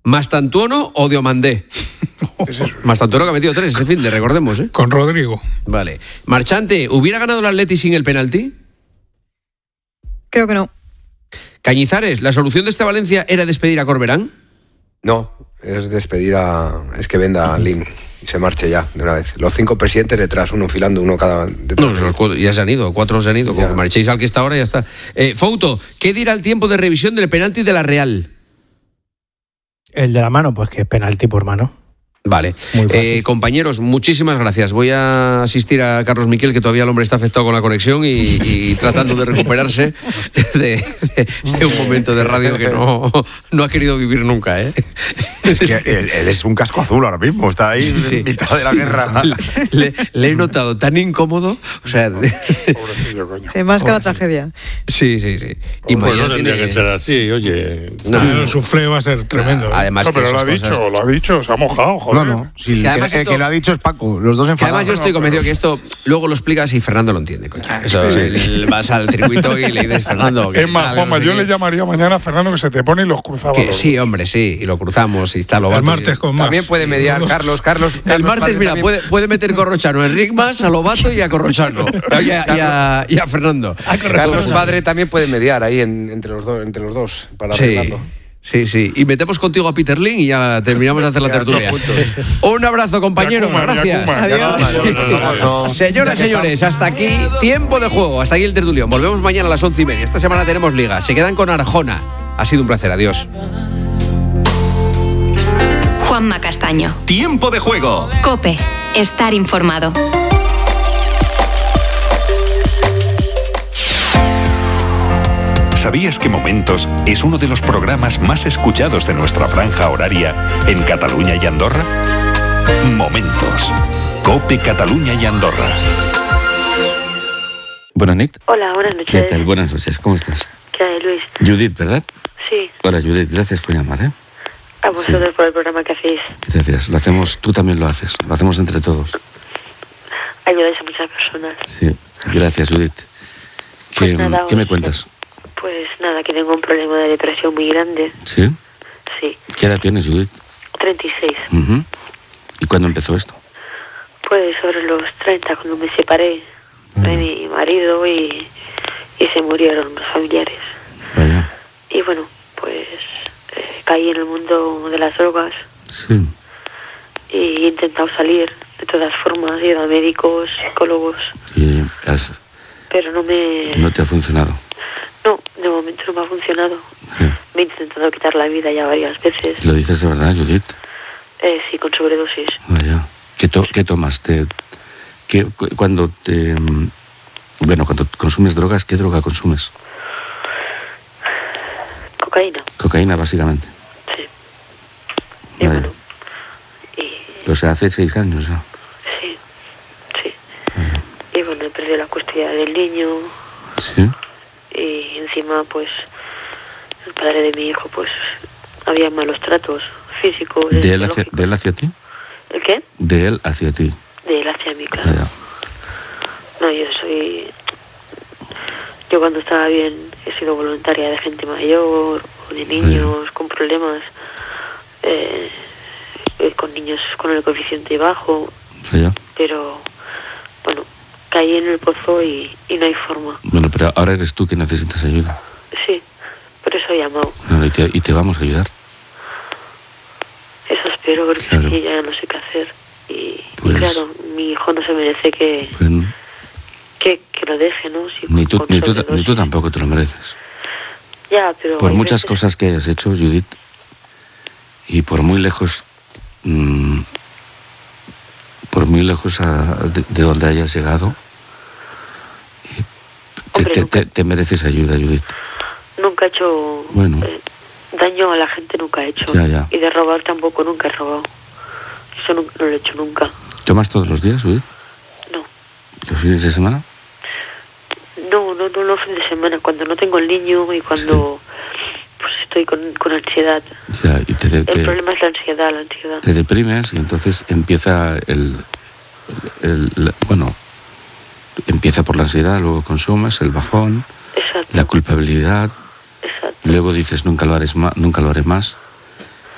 ¿Mastantuono o Diomandé? Mastantuono que ha metido 3 ese finde, recordemos, ¿eh? Con Rodrigo. Vale. Marchante, ¿hubiera ganado el Atleti sin el penalti? Creo que no. Cañizares, ¿la solución de este Valencia era despedir a Corberán? No, es despedir es que venda a Lim y se marche ya de una vez. Los 5 presidentes detrás, uno filando, uno cada detrás. No, ya se han ido, 4 se han ido. Como que marchéis al que está ahora y ya está. Fouto, ¿qué dirá el tiempo de revisión del penalti de la Real? El de la mano, pues que es penalti por mano. Vale. Compañeros, muchísimas gracias. Voy a asistir a Carlos Miquel, que todavía el hombre está afectado con la conexión y tratando de recuperarse de un momento de radio que no ha querido vivir nunca, ¿eh? Es que él es un casco azul ahora mismo, está ahí en mitad de la guerra. Le he notado tan incómodo, o sea... Pobrecillo, coño. Sí, más que la tragedia. Sí. Y no tendría que ser así, oye. El suflé va a ser tremendo. Además, no, pero lo ha dicho, se ha mojado, joder. No. Si el que lo ha dicho es Paco, los dos enfadados. Además, yo estoy convencido que esto luego lo explicas y Fernando lo entiende, coño. Eso, vas al circuito y le dices, Fernando... Es más, Juanma, yo le llamaría mañana a Fernando que se te pone y los cruzaba. Sí, hombre, sí, y lo cruzamos y está Lobato. El martes con más. También puede mediar Carlos. El martes, mira, puede meter Corrochano, Enric más, a Lobato y a Corrochano. Y a Fernando. Carlos padre también puede mediar ahí entre los dos para arreglarlo. Sí. Y metemos contigo a Peter Lin y ya terminamos de hacer la tertulia. Un abrazo, compañeros. Gracias. Adiós. Señoras, señores, hasta aquí tiempo de juego. Hasta aquí el tertulión. Volvemos mañana a las 11:30. Esta semana tenemos liga. Se quedan con Arjona. Ha sido un placer. Adiós. Juanma Castaño. Tiempo de juego. COPE. Estar informado. ¿Sabías que Momentos es uno de los programas más escuchados de nuestra franja horaria en Cataluña y Andorra? Momentos. COPE Cataluña y Andorra. Buenas noches. Hola, buenas noches. ¿Qué tal? Buenas noches, ¿cómo estás? ¿Qué hay, Luis? Judith, ¿verdad? Sí. Hola, Judith, gracias por llamar, ¿eh? A vosotros por el programa que hacéis. Gracias, lo hacemos, tú también lo haces, lo hacemos entre todos. Ayudáis a muchas personas. Sí, gracias, Judith. ¿Qué me cuentas? Pues nada, que tengo un problema de depresión muy grande. ¿Sí? Sí. ¿Qué edad tienes, Judith? 36. Uh-huh. ¿Y cuándo empezó esto? Pues sobre los 30, cuando me separé de mi marido y se murieron los familiares. Vaya. Y bueno, pues caí en el mundo de las drogas. Sí. Y he intentado salir de todas formas, he ido a médicos, psicólogos. Y pero no te ha funcionado. No, de momento no me ha funcionado. Sí. Me he intentado quitar la vida ya varias veces. ¿Lo dices de verdad, Judith? Sí, con sobredosis. Vaya. ¿Qué tomas? Cuando consumes drogas, ¿qué droga consumes? Cocaína. Cocaína, básicamente. Sí. Y vaya. bueno. O sea, hace 6 años ya. Sí. Vaya. Y bueno, he perdido la custodia del niño. Sí. Y encima, pues, el padre de mi hijo, pues, había malos tratos físicos. ¿De él hacia ti? ¿El qué? De él hacia ti. De él hacia mí, claro. Vaya. No, yo cuando estaba bien he sido voluntaria de gente mayor, o de niños con problemas, con niños con el coeficiente bajo. Vaya. Pero, bueno, caí en el pozo y no hay forma. Bueno, pero ahora eres tú que necesitas ayuda. Sí, por eso he llamado. Bueno, y te vamos a ayudar. Eso espero, porque claro. Sí, ya no sé qué hacer. Y Pues, mi hijo no se merece que lo deje, ¿no? Si ni tú tampoco te lo mereces. Ya, pero... Por muchas cosas que hayas hecho, Judith, y por muy lejos de donde hayas llegado, te mereces ayuda, Judith. Nunca he hecho... Bueno. Daño a la gente nunca he hecho. Ya. Y de robar tampoco nunca he robado. Eso no lo he hecho nunca. ¿Tomas todos los días, Judith? No. ¿Los fines de semana? No los fines de semana. Cuando no tengo el niño y cuando pues estoy con ansiedad. Ya, y el problema es la ansiedad. Te deprimes y entonces empieza empieza por la ansiedad, luego consumes el bajón, exacto, la culpabilidad, exacto, luego dices nunca lo haré más.